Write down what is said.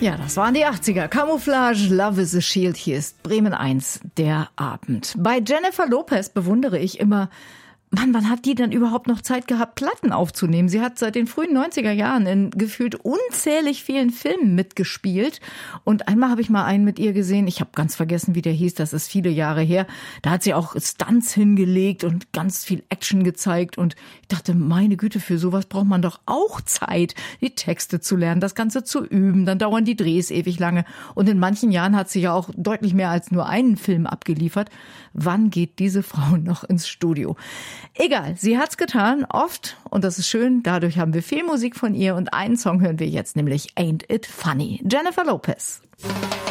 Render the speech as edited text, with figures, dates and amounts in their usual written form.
Ja, das waren die 80er. Camouflage, Love is a Shield. Hier ist Bremen 1, der Abend. Bei Jennifer Lopez bewundere ich immer, Mann, wann hat die denn überhaupt noch Zeit gehabt, Platten aufzunehmen? Sie hat seit den frühen 90er Jahren in gefühlt unzählig vielen Filmen mitgespielt. Und einmal habe ich mal einen mit ihr gesehen. Ich habe ganz vergessen, wie der hieß. Das ist viele Jahre her. Da hat sie auch Stunts hingelegt und ganz viel Action gezeigt. Und ich dachte, meine Güte, für sowas braucht man doch auch Zeit, die Texte zu lernen, das Ganze zu üben. Dann dauern die Drehs ewig lange. Und in manchen Jahren hat sie ja auch deutlich mehr als nur einen Film abgeliefert. Wann geht diese Frau noch ins Studio? Egal, sie hat's getan, oft, und das ist schön, dadurch haben wir viel Musik von ihr und einen Song hören wir jetzt, nämlich Ain't It Funny, Jennifer Lopez.